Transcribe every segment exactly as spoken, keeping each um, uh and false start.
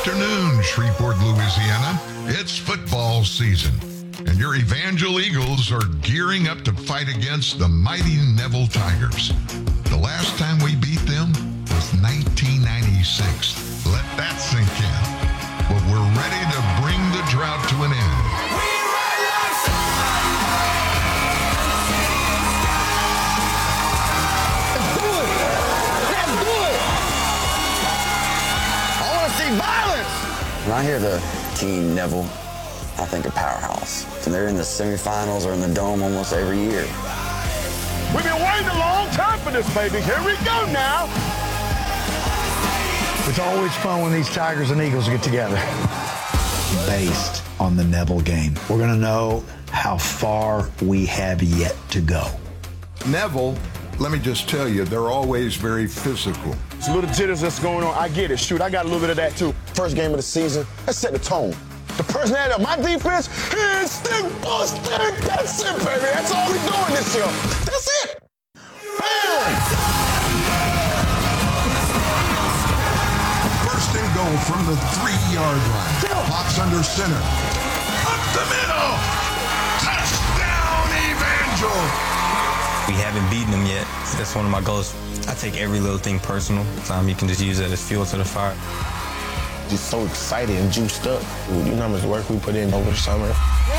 afternoon, Shreveport, Louisiana. It's football season, and your Evangel Eagles are gearing up to fight against the mighty Neville Tigers. The last time we beat them was nineteen ninety-six. Let that sink in. But we're ready to bring the drought to an end. Violence! When I hear the Team Neville, I think of Powerhouse. And they're in the semifinals or in the Dome almost every year. We've been waiting a long time for this, baby. Here we go now. It's always fun when these Tigers and Eagles get together. Based on the Neville game, we're going to know how far we have yet to go. Neville, let me just tell you, they're always very physical. It's a little jitters that's going on. I get it. Shoot, I got a little bit of that, too. First game of the season, let's set the tone. The personality of my defense is stick busting. That's it, baby. That's all we're doing this year. That's it. Bam! First and goal from the three-yard line. Pops under center. Up the middle. Touchdown, Evangel. We haven't beaten them yet. That's one of my goals. I take every little thing personal. Um, you can just use it as fuel to the fire. Just so excited and juiced up. You know how much work we put in over the summer.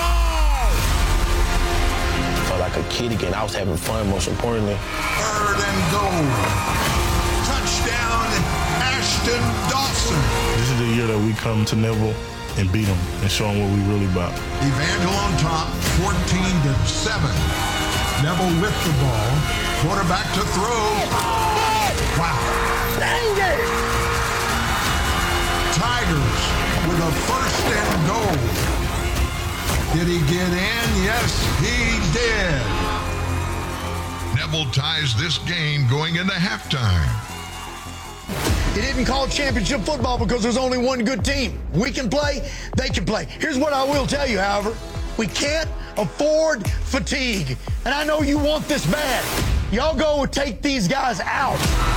Felt like a kid again. I was having fun, most importantly. Third and goal. Touchdown, Ashton Dawson. This is the year that we come to Neville and beat them and show them what we really about. Evangel on top, fourteen to seven. Neville with the ball. Quarterback to throw. Wow. Dang it! Tigers with a first and goal. Did he get in? Yes, he did. Neville ties this game going into halftime. He didn't call championship football because there's only one good team. We can play, they can play. Here's what I will tell you, however. We can't afford fatigue. And I know you want this bad. Y'all go and take these guys out.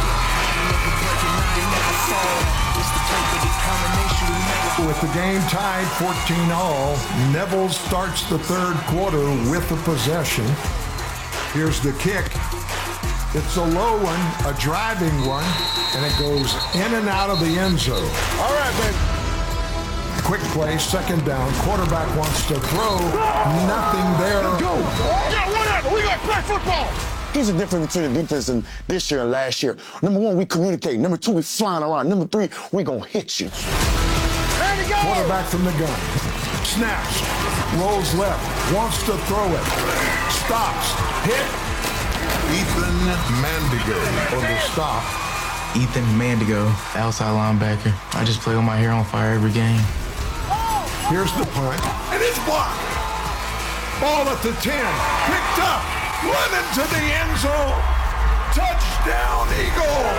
With the game tied fourteen all, Neville starts the third quarter with the possession. Here's the kick. It's a low one, a driving one, and it goes in and out of the end zone. All right, baby. Quick play, second down. Quarterback wants to throw. Nothing there. Let's go. Yeah, whatever. We got to play football. Here's the difference between the defense and this year and last year. Number one, we communicate. Number two, we flying around. Number three, we gonna hit you. Ready to go. Quarterback from the gun. Snaps. Rolls left. Wants to throw it. Stops. Hit. Ethan Mandigo On the stop. Ethan Mandigo, outside linebacker. I just play with my hair on fire every game. Here's the punt. And it's blocked. Ball at the ten. Picked up. Running to the end zone. Touchdown, Eagle.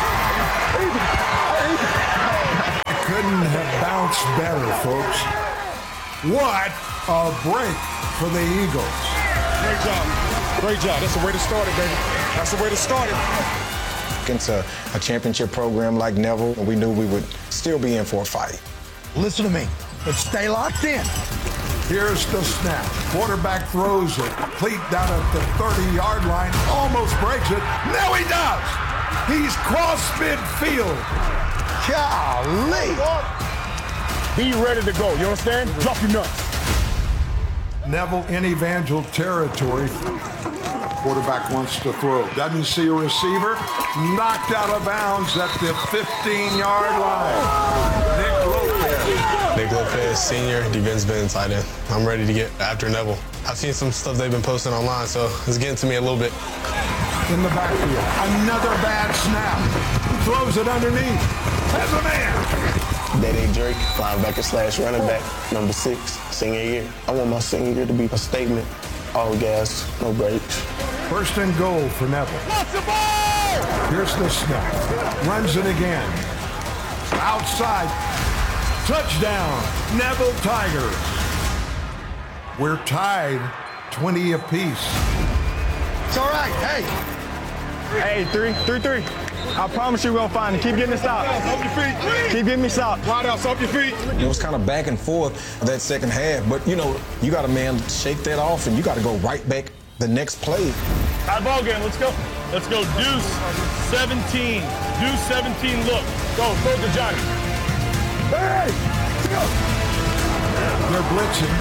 Couldn't have bounced better, folks. What a break for the Eagles. Great job. Great job. That's the way to start it, baby. That's the way to start it. Against a, a championship program like Neville, we knew we would still be in for a fight. Listen to me. But stay locked in. Here's the snap. Quarterback throws it. Complete down at the thirty-yard line. Almost breaks it. Now he does. He's crossed midfield. Golly. Be ready to go. You understand? Drop your nuts. Neville in Evangel territory. Quarterback wants to throw. Doesn't see a receiver. Knocked out of bounds at the fifteen-yard line. Nick Lopez. Nick Lopez, senior, defensive end tight end. I'm ready to get after Neville. I've seen some stuff they've been posting online, so it's getting to me a little bit. In the backfield. Another bad snap. Throws it underneath. Has a man. Daddy Drake, linebacker slash running back, number six, senior year. I want my senior year to be a statement. All gas, no brakes. First and goal for Neville. Watch the ball! Here's the snap. Runs it again. Outside. Touchdown, Neville Tigers. We're tied twenty apiece. It's all right. Hey. Hey, three, three, three. I promise you we're going to find it. Keep getting me stopped. Off your feet. Keep getting me stopped. Wide out, off your feet. It was kind of back and forth that second half, but, you know, you got to, man, shake that off, and you got to go right back the next play. High ball game. Let's go. Let's go. Deuce seventeen. Deuce seventeen. Look. Go. Go to Johnny. Hey! Go! They're blitzing.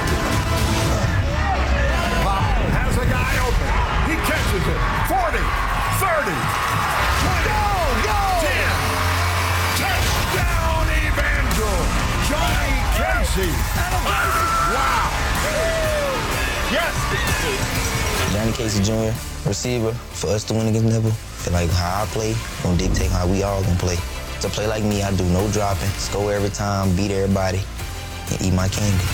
Pop has a guy open. He catches it. forty, thirty, twenty, go, go! ten. Touchdown, Evangel. Johnny Casey. Wow. Yes. Johnny Casey Junior, receiver, for us to win against Neville. Feel like how I play gonna dictate how we all gonna play. To play like me, I do no dropping, score every time, beat everybody, and eat my candy.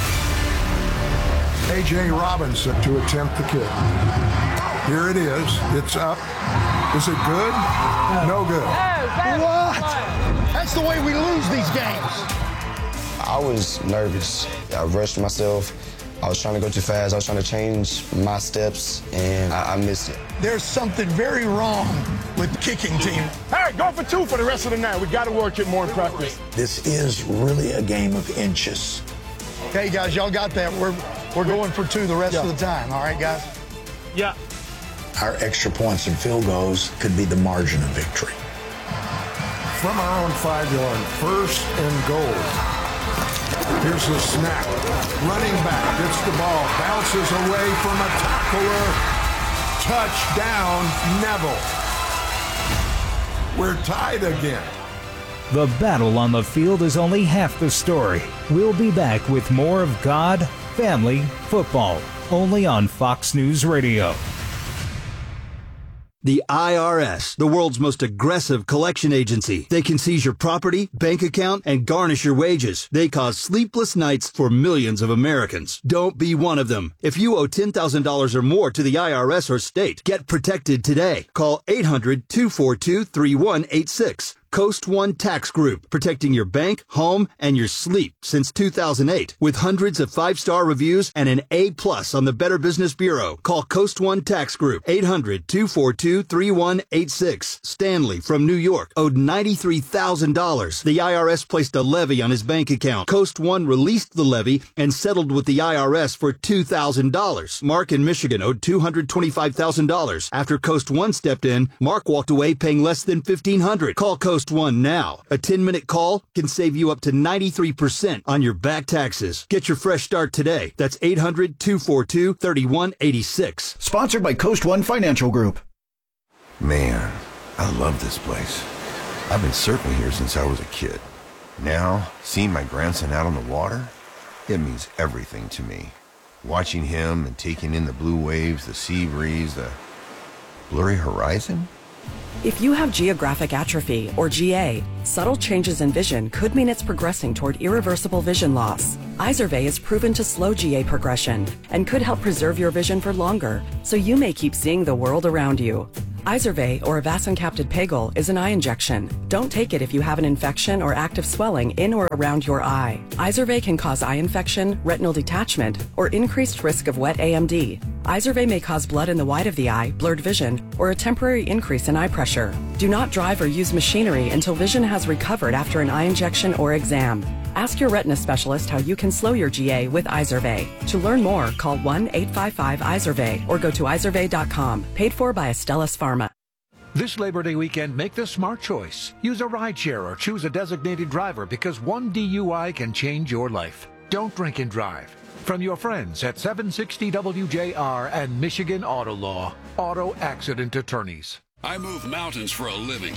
A J Robinson to attempt the kick. Here it is. It's up. Is it good? No good. What? That's the way we lose these games. I was nervous. I rushed myself. I was trying to go too fast. I was trying to change my steps, and I, I missed it. There's something very wrong with the kicking team. Hey, go for two for the rest of the night. We got to work it more in practice. This is really a game of inches. Okay, guys, y'all got that. We're we're going for two the rest yeah. of the time. All right, guys? Yeah. Our extra points and field goals could be the margin of victory. From our own five-yard, first and goal. Here's the snap. Running back gets the ball, bounces away from a tackler. Touchdown, Neville. We're tied again. The battle on the field is only half the story. We'll be back with more of God, Family, Football, only on Fox News Radio. The I R S, the world's most aggressive collection agency. They can seize your property, bank account, and garnish your wages. They cause sleepless nights for millions of Americans. Don't be one of them. If you owe ten thousand dollars or more to the I R S or state, get protected today. Call eight hundred, two four two, three one eight six. Coast One Tax Group, protecting your bank, home, and your sleep since two thousand eight. With hundreds of five-star reviews and an A plus on the Better Business Bureau. Call Coast One Tax Group, eight hundred, two four two, three one eight six. Stanley from New York owed ninety-three thousand dollars. The I R S placed a levy on his bank account. Coast One released the levy and settled with the I R S for two thousand dollars. Mark in Michigan owed two hundred twenty-five thousand dollars. After Coast One stepped in, Mark walked away paying less than fifteen hundred dollars. Call Coast One now. A ten-minute call can save you up to ninety-three percent on your back taxes. Get your fresh start today. That's eight hundred, two four two, three one eight six. Sponsored by Coast One Financial Group. Man, I love this place. I've been surfing here since I was a kid. Now, seeing my grandson out on the water, it means everything to me. Watching him and taking in the blue waves, the sea breeze, the blurry horizon. If you have geographic atrophy, or G A, subtle changes in vision could mean it's progressing toward irreversible vision loss. Izervay is proven to slow G A progression and could help preserve your vision for longer, so you may keep seeing the world around you. Izervay, or avacincaptad pegol, is an eye injection. Don't take it if you have an infection or active swelling in or around your eye. Izervay can cause eye infection, retinal detachment, or increased risk of wet A M D. Izervay may cause blood in the white of the eye, blurred vision, or a temporary increase in eye pressure. Do not drive or use machinery until vision has recovered after an eye injection or exam. Ask your retina specialist how you can slow your G A with Izervay. To learn more, call one eight five five Izervay or go to izervay dot com. Paid for by Astellas Pharma. This Labor Day weekend, make the smart choice. Use a rideshare or choose a designated driver because one D U I can change your life. Don't drink and drive. From your friends at seven sixty W J R and Michigan Auto Law, Auto Accident Attorneys. I move mountains for a living.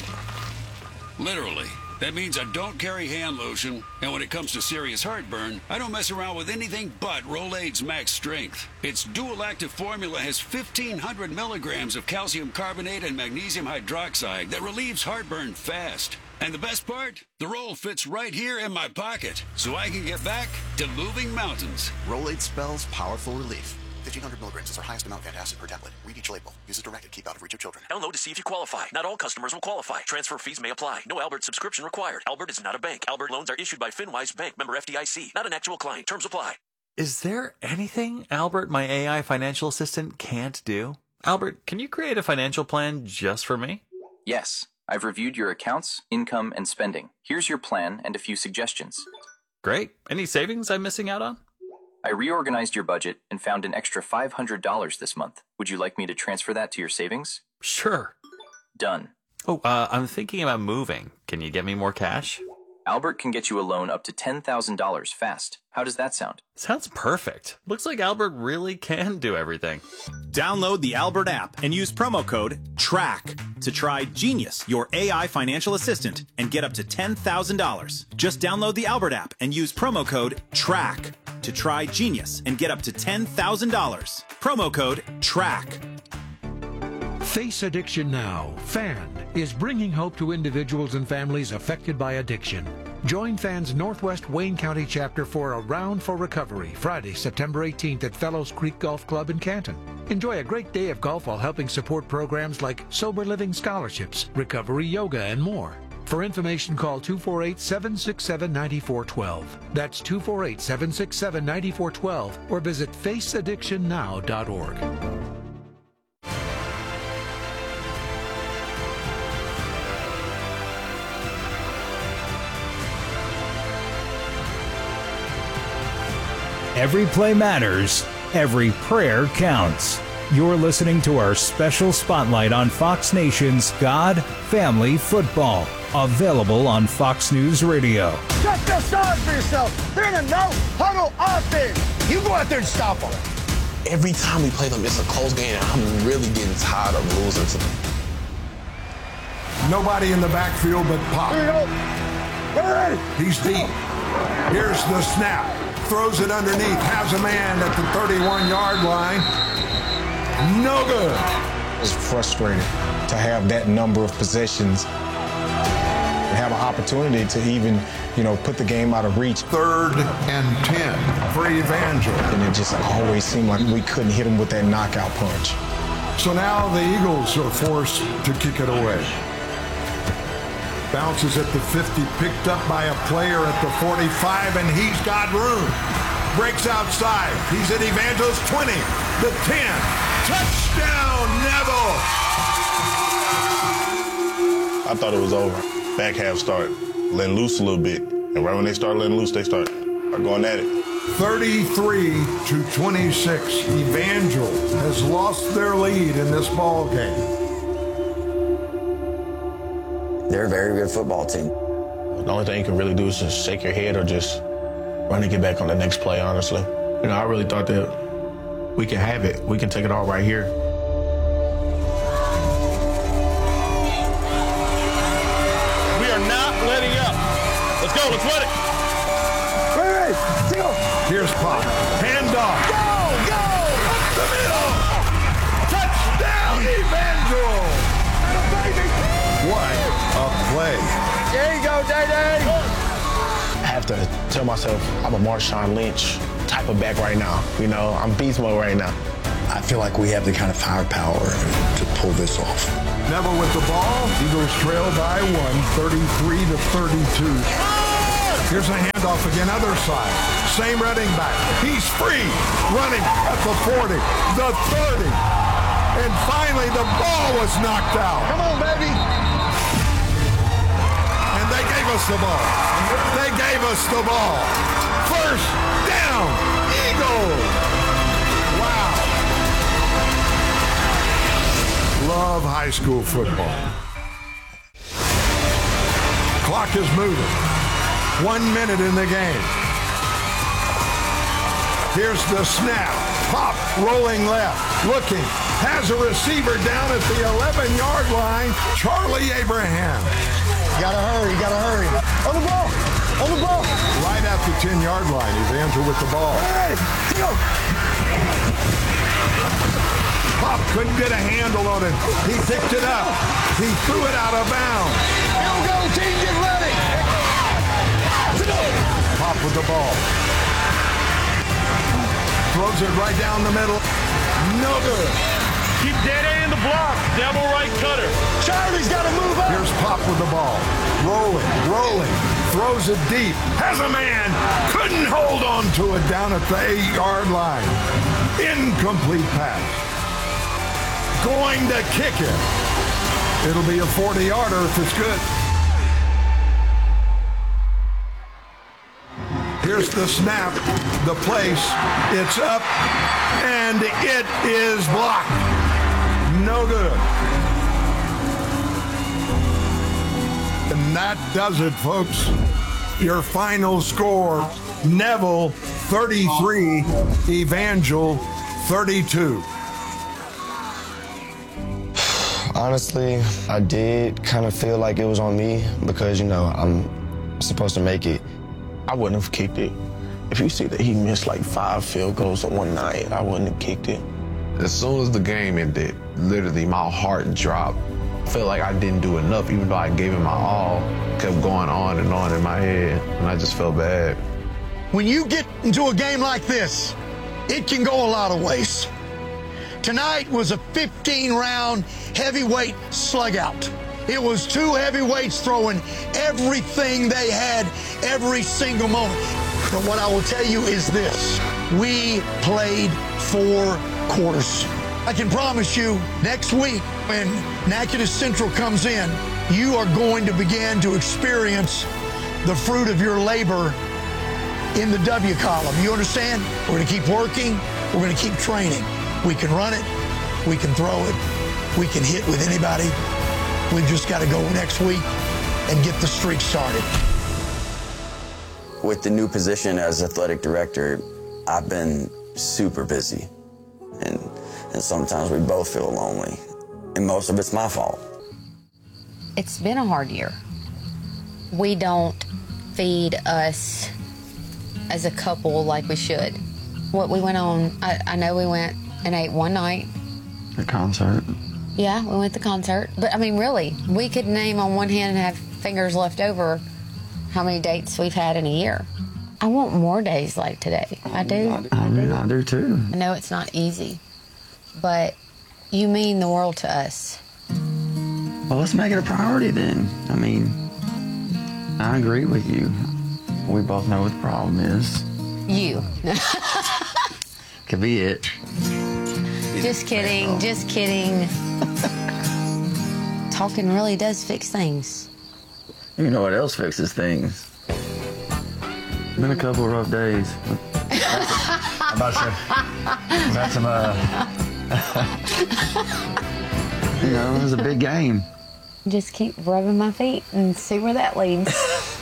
Literally. That means I don't carry hand lotion, and when it comes to serious heartburn, I don't mess around with anything but Rolaids Max Strength. Its dual-active formula has fifteen hundred milligrams of calcium carbonate and magnesium hydroxide that relieves heartburn fast. And the best part? The roll fits right here in my pocket, so I can get back to moving mountains. Rolaids spells powerful relief. fifteen hundred milligrams is our highest amount of antacid per tablet. Read each label. Use as directed. Keep out of reach of children. Download to see if you qualify. Not all customers will qualify. Transfer fees may apply. No Albert subscription required. Albert is not a bank. Albert loans are issued by FinWise Bank, member F D I C. Not an actual client. Terms apply. Is there anything Albert, my A I financial assistant, can't do? Albert, can you create a financial plan just for me? Yes. I've reviewed your accounts, income, and spending. Here's your plan and a few suggestions. Great. Any savings I'm missing out on? I reorganized your budget and found an extra five hundred dollars this month. Would you like me to transfer that to your savings? Sure. Done. Oh, uh, I'm thinking about moving. Can you get me more cash? Albert can get you a loan up to ten thousand dollars fast. How does that sound? Sounds perfect. Looks like Albert really can do everything. Download the Albert app and use promo code TRACK to try Genius, your A I financial assistant, and get up to ten thousand dollars. Just download the Albert app and use promo code TRACK to try Genius and get up to ten thousand dollars. Promo code TRACK. Face Addiction Now, FAN, is bringing hope to individuals and families affected by addiction. Join FAN's Northwest Wayne County chapter for a Round for Recovery, Friday, September eighteenth at Fellows Creek Golf Club in Canton. Enjoy a great day of golf while helping support programs like Sober Living Scholarships, Recovery Yoga, and more. For information, call two four eight, seven six seven, nine four one two. That's two four eight, seven six seven, nine four one two or visit face addiction now dot org. Every play matters. Every prayer counts. You're listening to our special spotlight on Fox Nation's God, Family, Football. Available on Fox News Radio. Just feel sorry for yourself. They're in a no-huddle offense. You go out there and stop them. Every time we play them, it's a close game, and I'm really getting tired of losing to them. Nobody in the backfield but Pop. Here we go. We're ready. He's deep. Here's the snap. Throws it underneath. Has a man at the thirty-one-yard line. No good. It's frustrating to have that number of possessions and have an opportunity to even, you know, put the game out of reach. Third and ten for Evangel. And it just always seemed like we couldn't hit him with that knockout punch. So now the Eagles are forced to kick it away. Bounces at the fifty, picked up by a player at the forty-five, and he's got room. Breaks outside. He's at Evangel's twenty, the ten. Touchdown, Neville! I thought it was over. Back half start letting loose a little bit. And right when they start letting loose, they start going at it. thirty-three to twenty-six. Evangel has lost their lead in this ball game. They're a very good football team. The only thing you can really do is just shake your head or just run and get back on the next play, honestly. You know, I really thought that we can have it. We can take it all right here. We are not letting up. Let's go. Let's let it. We're ready. Let's go. Here's Pop. Hand off. Go, go. Up the middle. Touchdown, Evangel. What a play. There you go, Day-Day. I have to tell myself I'm a Marshawn Lynch type of back right now. You know, I'm beast mode right now. I feel like we have the kind of firepower to pull this off. Neville with the ball. Eagles trail by one, thirty-three to thirty-two. Here's a handoff again, other side. Same running back. He's free. Running at the forty, the thirty. And finally, the ball was knocked out. Come on, baby. And they gave us the ball. They gave us the ball. First down, Eagles. Wow. Love high school football. Clock is moving. One minute in the game. Here's the snap. Pop rolling left. Looking. Has a receiver down at the eleven-yard line. Charlie Abraham. You gotta hurry. You gotta hurry. On the ball. On the ball. Right at the ten-yard line. Evangel with the ball. Hey, go. Pop couldn't get a handle on it. He picked it up. He threw it out of bounds. Here we go, team. Get ready. Pop with the ball. Throws it right down the middle. No good. Keep Day-Day in the block. Devil right cutter. Charlie's got to move up. Here's Pop with the ball. Rolling, rolling. Throws it deep. Has a man. Couldn't hold on to it down at the eight-yard line. Incomplete pass. Going to kick it. It'll be a forty-yarder if it's good. Here's the snap, the place, it's up, and it is blocked. No good. And that does it, folks. Your final score, Neville thirty-three, Evangel thirty-two. Honestly, I did kind of feel like it was on me because, you know, I'm supposed to make it. I wouldn't have kicked it. If you see that he missed like five field goals on one night, I wouldn't have kicked it. As soon as the game ended, literally my heart dropped. I felt like I didn't do enough, even though I gave it my all. Kept going on and on in my head, and I just felt bad. When you get into a game like this, it can go a lot of ways. Tonight was a fifteen-round heavyweight slugout. It was two heavyweights throwing everything they had every single moment. But what I will tell you is this. We played four quarters. I can promise you next week when Natchitoches Central comes in, you are going to begin to experience the fruit of your labor in the W column. You understand? We're going to keep working. We're going to keep training. We can run it. We can throw it. We can hit with anybody. We've just got to go next week and get the streak started. With the new position as athletic director, I've been super busy. And, and sometimes we both feel lonely. And most of it's my fault. It's been a hard year. We don't feed us as a couple like we should. What we went on, I, I know we went and ate one night. A concert. Yeah, we went to the concert. But, I mean, really, we could name on one hand and have fingers left over how many dates we've had in a year. I want more days like today. I do. I do, I do. I do too. I know it's not easy, but you mean the world to us. Well, let's make it a priority then. I mean, I agree with you. We both know what the problem is. You. Could be it. Just kidding, just kidding. Talking really does fix things. You know what else fixes things? Been a couple of rough days. How about you? We've had some, uh... you know, it was a big game. Just keep rubbing my feet and see where that leads.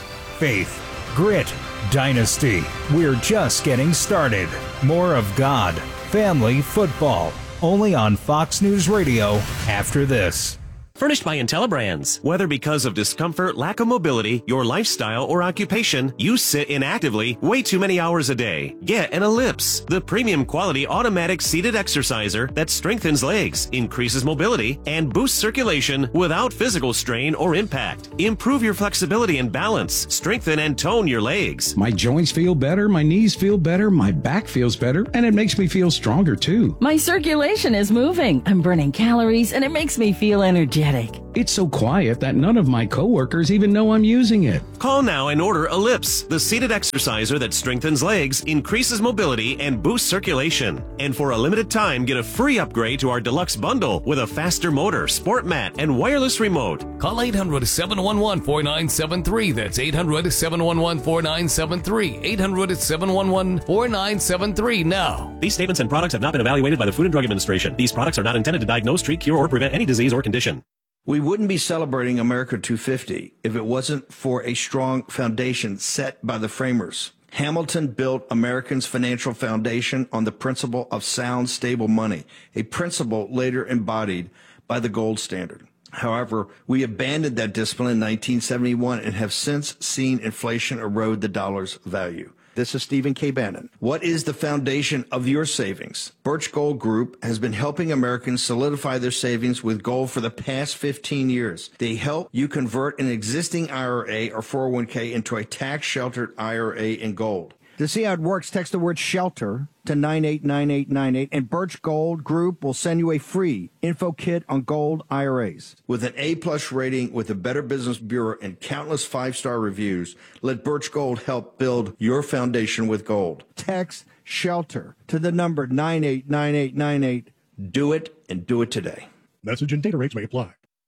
Faith, grit, dynasty. We're just getting started. More of God, family, football. Only on Fox News Radio after this. Furnished by IntelliBrands. Whether because of discomfort, lack of mobility, your lifestyle, or occupation, you sit inactively way too many hours a day. Get an Ellipse, the premium quality automatic seated exerciser that strengthens legs, increases mobility, and boosts circulation without physical strain or impact. Improve your flexibility and balance. Strengthen and tone your legs. My joints feel better, my knees feel better, my back feels better, and it makes me feel stronger too. My circulation is moving. I'm burning calories, and it makes me feel energetic. It's so quiet that none of my coworkers even know I'm using it. Call now and order Ellipse, the seated exerciser that strengthens legs, increases mobility, and boosts circulation. And for a limited time, get a free upgrade to our deluxe bundle with a faster motor, sport mat, and wireless remote. Call eight hundred, seven one one, four nine seven three. That's eight hundred, seven one one, four nine seven three. eight hundred, seven one one, four nine seven three now. These statements and products have not been evaluated by the Food and Drug Administration. These products are not intended to diagnose, treat, cure, or prevent any disease or condition. We wouldn't be celebrating America two fifty if it wasn't for a strong foundation set by the framers. Hamilton built Americans' financial foundation on the principle of sound, stable money, a principle later embodied by the gold standard. However, we abandoned that discipline in nineteen seventy-one and have since seen inflation erode the dollar's value. This is Stephen K. Bannon. What is the foundation of your savings? Birch Gold Group has been helping Americans solidify their savings with gold for the past fifteen years. They help you convert an existing I R A or four oh one k into a tax-sheltered I R A in gold. To see how it works, text the word SHELTER to nine eight nine eight nine eight, and Birch Gold Group will send you a free info kit on gold I R As. With an A-plus rating with the Better Business Bureau and countless five-star reviews, let Birch Gold help build your foundation with gold. Text SHELTER to the number nine eight nine eight nine eight. Do it, and do it today. Message and data rates may apply.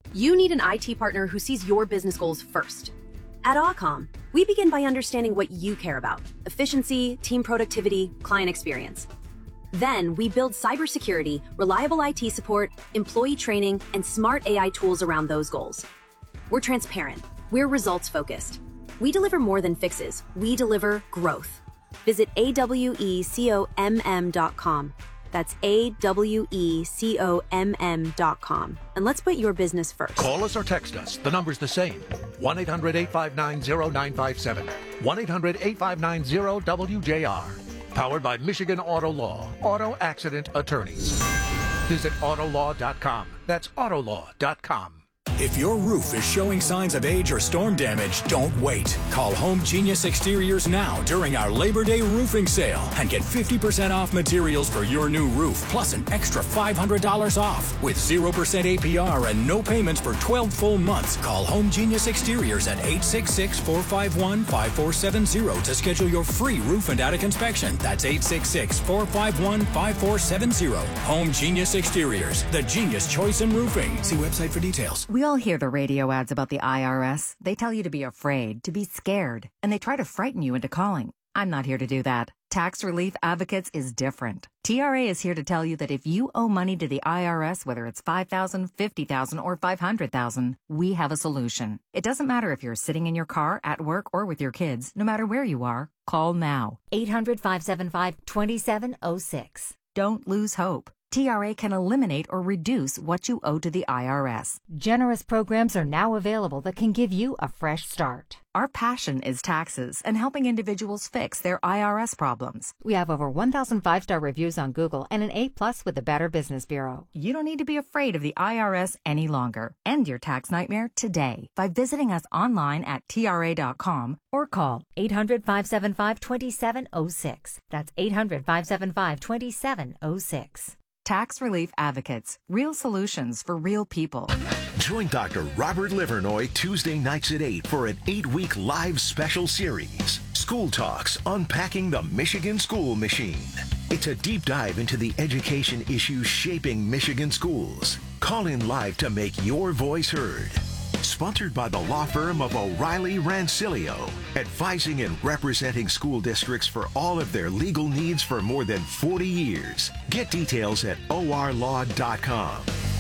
You need an I T partner who sees your business goals first. At Awcom, we begin by understanding what you care about: efficiency, team productivity, client experience. Then we build cybersecurity, reliable I T support, employee training, and smart A I tools around those goals. We're transparent. We're results focused. We deliver more than fixes. We deliver growth. Visit A W E C O M M dot com. That's A W E C O M M dot com. And let's put your business first. Call us or text us. The number's the same. one eight hundred eight five nine zero nine five seven. one eight hundred eight five nine zero W J R. Powered by Michigan Auto Law. Auto Accident Attorneys. Visit autolaw dot com. That's autolaw dot com. If your roof is showing signs of age or storm damage, don't wait. Call Home Genius Exteriors now during our Labor Day roofing sale and get fifty percent off materials for your new roof, plus an extra five hundred dollars off. With zero percent A P R and no payments for twelve full months, call Home Genius Exteriors at eight six six, four five one, five four seven zero to schedule your free roof and attic inspection. That's eight six six, four five one, five four seven zero. Home Genius Exteriors, the genius choice in roofing. See website for details. We all hear the radio ads about the I R S. They tell you to be afraid, to be scared, and they try to frighten you into calling. I'm not here to do that. Tax Relief Advocates is different. T R A is here to tell you that if you owe money to the I R S, whether it's five thousand dollars, fifty thousand dollars, or five hundred thousand dollars, we have a solution. It doesn't matter if you're sitting in your car, at work, or with your kids. No matter where you are, call now. eight hundred, five seven five, two seven zero six. Don't lose hope. T R A can eliminate or reduce what you owe to the I R S. Generous programs are now available that can give you a fresh start. Our passion is taxes and helping individuals fix their I R S problems. We have over one thousand five-star reviews on Google and an A plus with the Better Business Bureau. You don't need to be afraid of the I R S any longer. End your tax nightmare today by visiting us online at T R A dot com or call eight hundred, five seven five, two seven zero six. That's eight hundred, five seven five, two seven zero six. Tax Relief Advocates. Real solutions for real people. Join Doctor Robert Livernoy Tuesday nights at eight for an eight-week live special series, School Talks, Unpacking the Michigan School Machine. It's a deep dive into the education issues shaping Michigan schools. Call in live to make your voice heard. Sponsored by the law firm of O'Reilly Rancilio, advising and representing school districts for all of their legal needs for more than forty years. Get details at O R law dot com.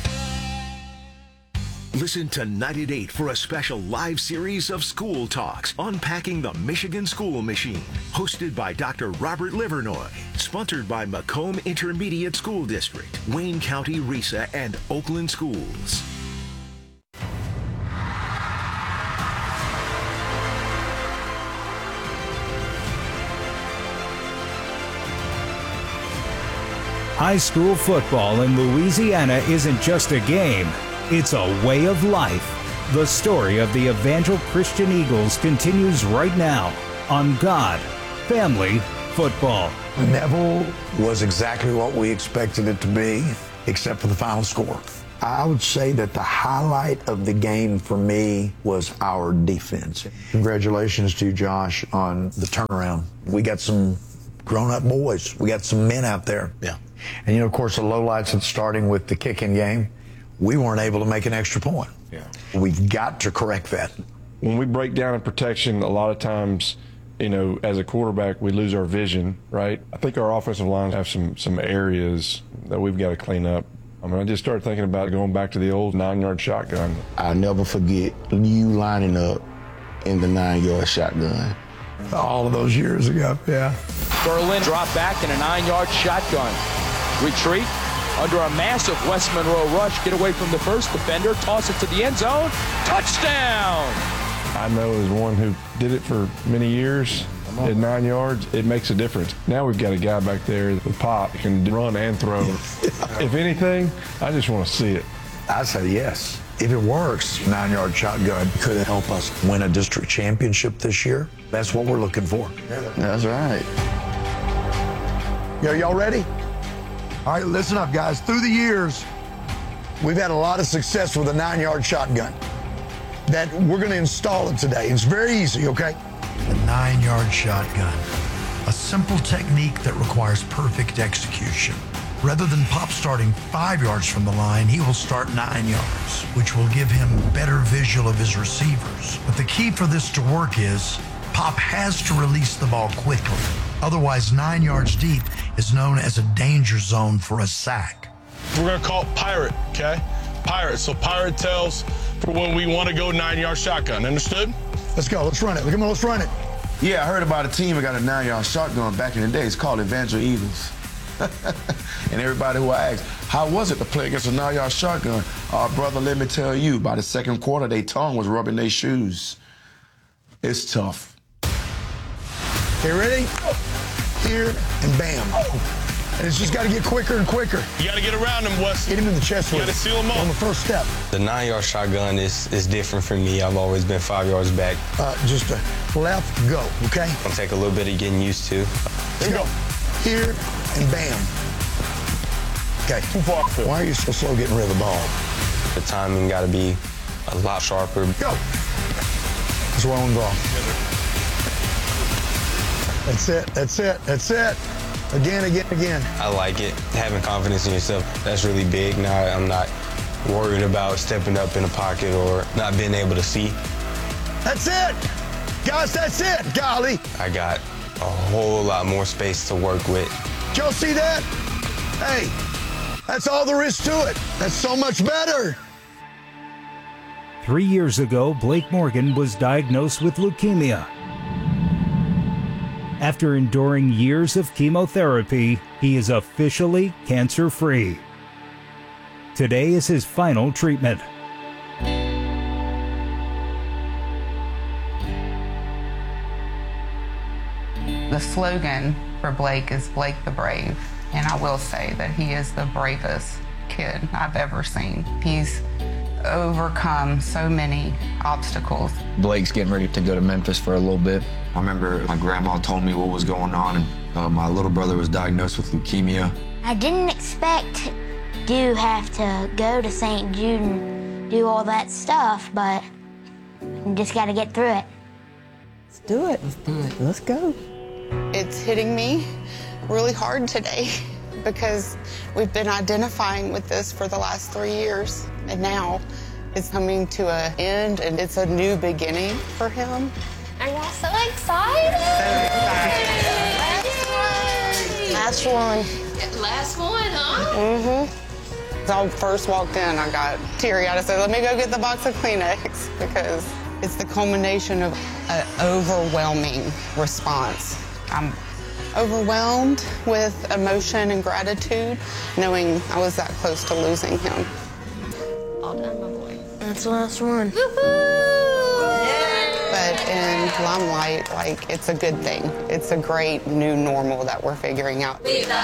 Listen tonight at eight for a special live series of School Talks, Unpacking the Michigan School Machine, hosted by Doctor Robert Livernoy, sponsored by Macomb Intermediate School District, Wayne County R I S A, and Oakland Schools. High school football in Louisiana isn't just a game, it's a way of life. The story of the Evangel Christian Eagles continues right now on God, Family, Football. Neville was exactly what we expected it to be, except for the final score. I would say that the highlight of the game for me was our defense. Congratulations to you, Josh, on the turnaround. We got some grown-up boys. We got some men out there. Yeah. And, you know, of course, the lowlights of starting with the kicking game, we weren't able to make an extra point. Yeah. We've got to correct that. When we break down in protection, a lot of times, you know, as a quarterback, we lose our vision, right? I think our offensive lines have some some areas that we've got to clean up. I mean, I just started thinking about going back to the old nine-yard shotgun. I'll never forget you lining up in the nine-yard shotgun. All of those years ago, yeah. Berlin drop back in a nine-yard shotgun. Retreat under a massive West Monroe rush. Get away from the first defender. Toss it to the end zone. Touchdown! I know as one who did it for many years, at nine yards, it makes a difference. Now we've got a guy back there with pop, can run and throw. If anything, I just want to see it. I say yes. If it works, nine-yard shotgun could help us win a district championship this year. That's what we're looking for. That's right. Are y'all ready? All right, listen up, guys. Through the years, we've had a lot of success with a nine-yard shotgun. That we're going to install it today. It's very easy, okay? The nine-yard shotgun. A simple technique that requires perfect execution. Rather than Pop starting five yards from the line, he will start nine yards, which will give him better visual of his receivers. But the key for this to work is Pop has to release the ball quickly. Otherwise, nine yards deep is known as a danger zone for a sack. We're going to call it Pirate, okay? Pirate. So Pirate tells for when we want to go nine-yard shotgun. Understood? Let's go. Let's run it. Come on, let's run it. Yeah, I heard about a team that got a nine-yard shotgun back in the day. It's called Evangel Eagles. And everybody who I asked, how was it to play against a nine-yard shotgun? Uh, brother, let me tell you, by the second quarter, their tongue was rubbing their shoes. It's tough. Okay, ready? Here and bam. And it's just got to get quicker and quicker. You got to get around them, Wes. Hit him in the chest You with got to it. seal them off. On the first step. The nine-yard shotgun is, is different for me. I've always been five yards back. Uh, just a left, go, okay? It'll take a little bit of getting used to. Let's go. Here and bam. Okay. Too far. Why are you so slow getting rid of the ball? The timing got to be a lot sharper. Go. It's rolling ball. That's it. That's it. That's it. Again, again, again. I like it. Having confidence in yourself, that's really big. Now I'm not worried about stepping up in the pocket or not being able to see. That's it. Guys, that's it. Golly. I got a whole lot more space to work with. Did y'all see that? Hey, that's all there is to it. That's so much better. Three years ago, Blake Morgan was diagnosed with leukemia. After enduring years of chemotherapy, he is officially cancer-free. Today is his final treatment. The slogan for Blake is Blake the Brave, and I will say that he is the bravest kid I've ever seen. He's overcome so many obstacles. Blake's getting ready to go to Memphis for a little bit. I remember my grandma told me what was going on, and uh, my little brother was diagnosed with leukemia. I didn't expect to have to go to Saint Jude and do all that stuff, but you just got to get through it. Let's do it. Let's do it. Let's go. It's hitting me really hard today because we've been identifying with this for the last three years, and now it's coming to an end, and it's a new beginning for him. Are y'all so excited? Last one. Last one, huh? Mm-hmm. As I first walked in, I got teary-eyed. I said, let me go get the box of Kleenex, because it's the culmination of an overwhelming response. I'm overwhelmed with emotion and gratitude, knowing I was that close to losing him. All done, my boy. That's the last one. But in Limelight, like, it's a good thing. It's a great new normal that we're figuring out. Viva